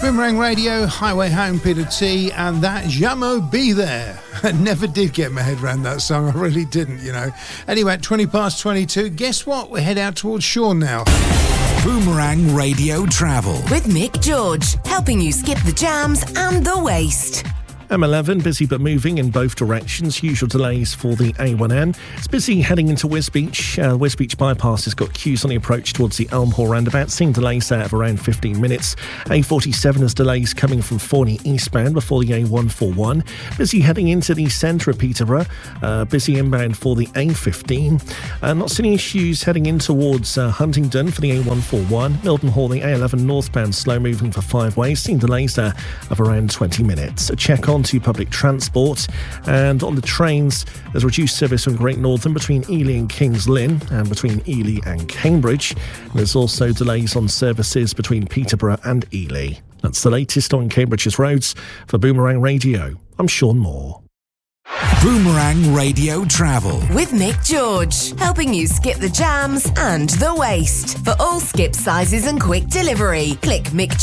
Boomerang Radio, Highway Home, Peter T, and that Jamo Be There. I never did get my head around that song, I really didn't, you know. Anyway, at 20 past 22, guess what? We head out towards Sean now. Boomerang Radio Travel with Mick George, helping you skip the jams and the waste. M11, busy but moving in both directions. Usual delays for the A1N. It's busy heading into Wisbech. Wisbech bypass has got queues on the approach towards the Elmhall roundabout. Seeing delays there of around 15 minutes. A47 has delays coming from Forney eastbound before the A141. Busy heading into the centre of Peterborough. Busy inbound for the A15. Not seeing issues heading in towards Huntingdon for the A141. Mildenhall, the A11 northbound, slow moving for 5 ways. Seeing delays there of around 20 minutes. A check on to public transport, and on the trains there's reduced service from Great Northern between Ely and Kings Lynn and between Ely and Cambridge. And there's also delays on services between Peterborough and Ely. That's the latest on Cambridge's roads. For Boomerang Radio, I'm Sean Moore. Boomerang Radio Travel with Mick George, helping you skip the jams and the waste. For all skip sizes and quick delivery, click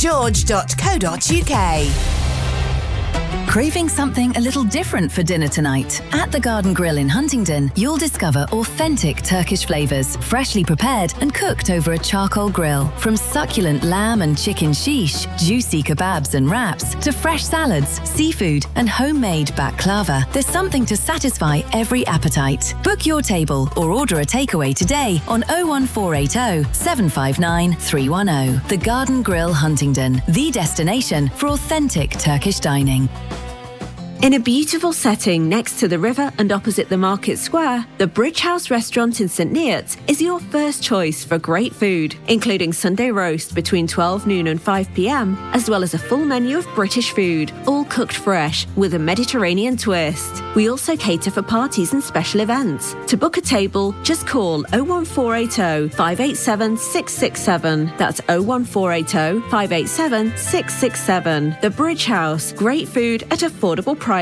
mickgeorge.co.uk. Craving something a little different for dinner tonight? At the Garden Grill in Huntingdon, you'll discover authentic Turkish flavours, freshly prepared and cooked over a charcoal grill. From succulent lamb and chicken shish, juicy kebabs and wraps, to fresh salads, seafood and homemade baklava, there's something to satisfy every appetite. Book your table or order a takeaway today on 01480 759 310. The Garden Grill Huntingdon, the destination for authentic Turkish dining. In a beautiful setting next to the river and opposite the market square, the Bridge House restaurant in St Neots is your first choice for great food, including Sunday roast between 12 noon and 5 p.m, as well as a full menu of British food, all cooked fresh with a Mediterranean twist. We also cater for parties and special events. To book a table, just call 01480 587 667. That's 01480 587 667. The Bridge House, great food at affordable prices.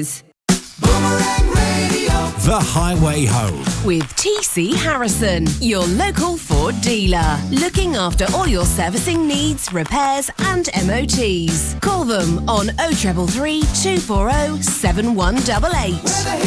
The Highway Home with TC Harrison, your local Ford dealer. Looking after all your servicing needs, repairs and MOTs. Call them on 0333 240 7188.